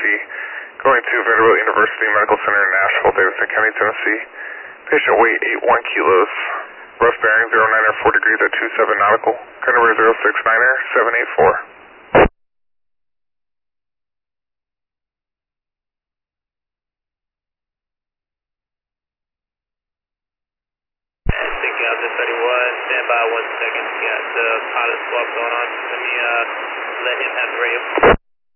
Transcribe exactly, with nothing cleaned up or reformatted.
Tennessee, going to Vanderbilt University Medical Center in Nashville, Davidson County, Tennessee. Patient weight eight one kilos. Rough bearing zero nine or four degrees at two seven nautical. Car number zero six nine er seven eight four. Taking out the thirty-one, stand by one second. Got the pilot swap going on. Let me uh, let him have the radio.